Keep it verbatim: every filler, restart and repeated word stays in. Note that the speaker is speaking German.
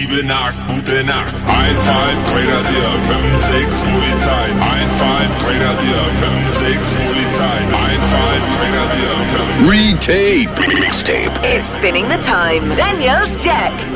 Liebe Nacht, gute Nacht. Eins, zwei, Greater Dir, fünf, sechs, Polizei. Eins, zwei, Greater Dir, fünf, sechs, Polizei. Eins, zwei, Greater Dir, fünf. Retape. Mixtape. Is spinning the time. Daniel's Jack.